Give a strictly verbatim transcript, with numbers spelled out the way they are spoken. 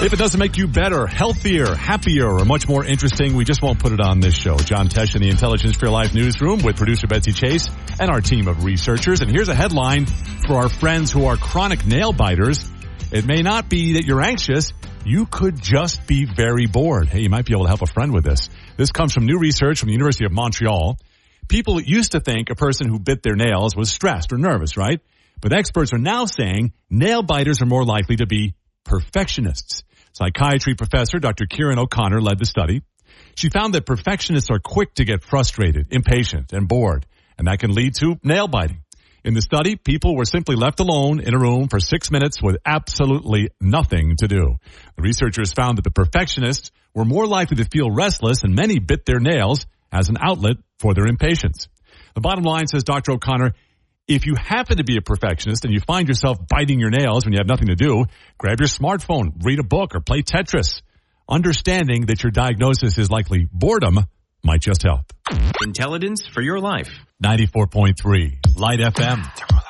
If it doesn't make you better, healthier, happier, or much more interesting, we just won't put it on this show. John Tesh in the Intelligence for Your Life newsroom with producer Betsy Chase and our team of researchers. And here's a headline for our friends who are chronic nail biters. It may not be that you're anxious. You could just be very bored. Hey, you might be able to help a friend with this. This comes from new research from the University of Montreal. People used to think a person who bit their nails was stressed or nervous, right? But experts are now saying nail biters are more likely to be perfectionists. Psychiatry professor Doctor Kieran O'Connor led the study. She found that perfectionists are quick to get frustrated, impatient, and bored, and that can lead to nail biting. In the study, people were simply left alone in a room for six minutes with absolutely nothing to do. The researchers found that the perfectionists were more likely to feel restless, and many bit their nails as an outlet for their impatience. The bottom line, says Doctor O'Connor, if you happen to be a perfectionist and you find yourself biting your nails when you have nothing to do, grab your smartphone, read a book, or play Tetris. Understanding that your diagnosis is likely boredom might just help. Intelligence for your life. ninety-four point three Light F M.